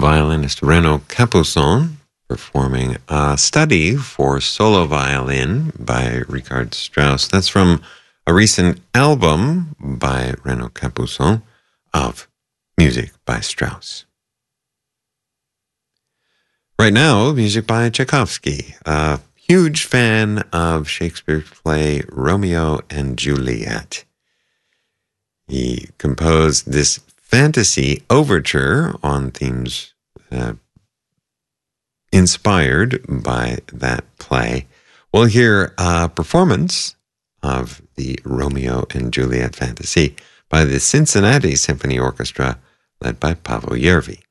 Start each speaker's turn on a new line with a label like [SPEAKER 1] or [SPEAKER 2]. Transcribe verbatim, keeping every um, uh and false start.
[SPEAKER 1] violinist Renaud Capuçon performing a study for solo violin by Richard Strauss. That's from a recent album by Renaud Capuçon of music by Strauss. Right now, music by Tchaikovsky, a huge fan of Shakespeare's play Romeo and Juliet. He composed this fantasy overture on themes uh, inspired by that play. We'll hear a performance of the Romeo and Juliet fantasy by the Cincinnati Symphony Orchestra, led by Paavo Järvi.